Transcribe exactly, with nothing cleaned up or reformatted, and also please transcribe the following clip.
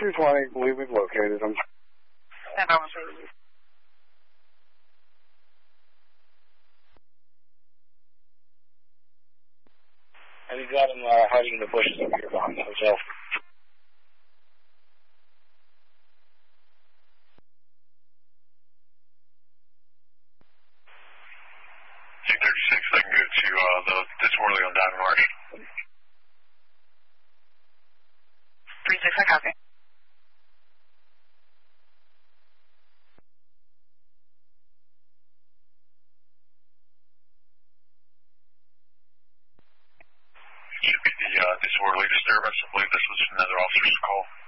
two twenty, believe we've located them. And officer. And we've got him uh, hiding in the bushes over here behind the hotel. two thirty-six, I can go to uh, the Disorderly on Diamond Marsh. three six, I copy. Should be the uh, disorderly disturbance. I believe this was another officer's call.